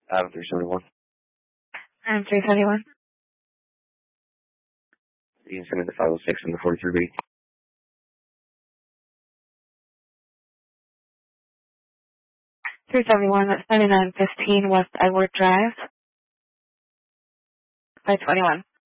Adam 371. I'm 371. You can send it to 506 in the 43B. 371, that's 9915 West Edward Drive. 521.